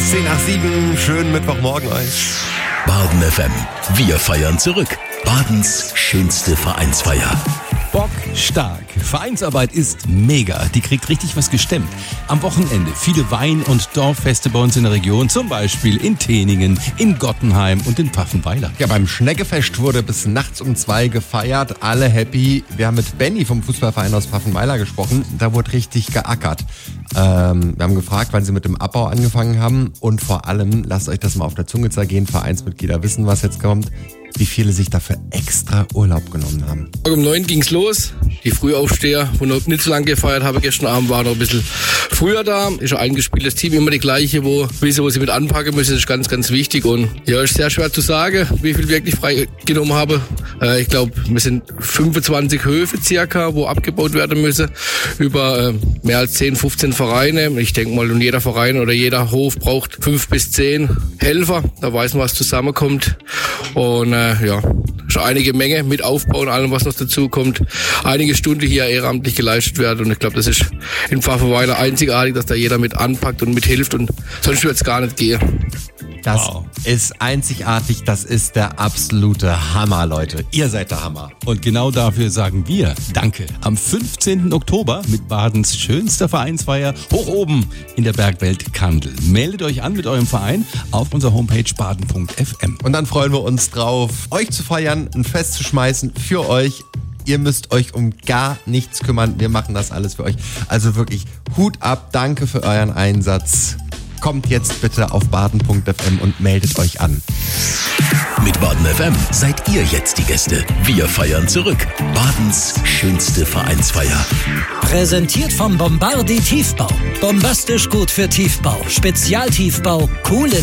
10 nach 7, schönen Mittwochmorgen euch. Baden FM, wir feiern zurück. Badens schönste Vereinsfeier. Bockstark. Vereinsarbeit ist mega. Die kriegt richtig was gestemmt. Am Wochenende viele Wein- und Dorffeste bei uns in der Region. Zum Beispiel in Teningen, in Gottenheim und in Pfaffenweiler. Ja, beim Schneckefest wurde bis nachts um 2 gefeiert. Alle happy. Wir haben mit Benny vom Fußballverein aus Pfaffenweiler gesprochen. Da wurde richtig geackert. Wir haben gefragt, wann sie mit dem Abbau angefangen haben. Und vor allem, lasst euch das mal auf der Zunge zergehen. Vereinsmitglieder wissen, was jetzt kommt. Wie viele sich dafür extra Urlaub genommen haben. Um 9 ging's los. Die Frühaufsteher, wo noch nicht so lange gefeiert habe, gestern Abend war noch ein bisschen früher da. Ist ein eingespieltes Team, immer die gleiche, wo sie mit anpacken müssen. Das ist ganz, ganz wichtig. Und ja, ist sehr schwer zu sagen, wie viel wirklich freigenommen habe. Ich glaube, wir sind 25 Höfe circa, wo abgebaut werden müssen. Über mehr als 10, 15 Vereine. Ich denke mal, und jeder Verein oder jeder Hof braucht 5 bis 10 Helfer. Da weiß man, was zusammenkommt. Und ja, schon einige Menge mit Aufbau und allem, was noch dazu kommt. Einige Stunden hier ehrenamtlich geleistet werden und ich glaube, das ist in Pfaffenweiler einzigartig, dass da jeder mit anpackt und mithilft und sonst wird es gar nicht gehen. Das ist einzigartig, das ist der absolute Hammer, Leute. Ihr seid der Hammer. Und genau dafür sagen wir Danke. Am 15. Oktober mit Badens schönster Vereinsfeier hoch oben in der Bergwelt Kandel. Meldet euch an mit eurem Verein auf unserer Homepage baden.fm. Und dann freuen wir uns drauf, euch zu feiern, ein Fest zu schmeißen für euch. Ihr müsst euch um gar nichts kümmern. Wir machen das alles für euch. Also wirklich Hut ab, danke für euren Einsatz. Kommt jetzt bitte auf baden.fm und meldet euch an. Mit Baden FM seid ihr jetzt die Gäste. Wir feiern zurück. Badens schönste Vereinsfeier. Präsentiert vom Bombardi Tiefbau. Bombastisch gut für Tiefbau. Spezialtiefbau, coole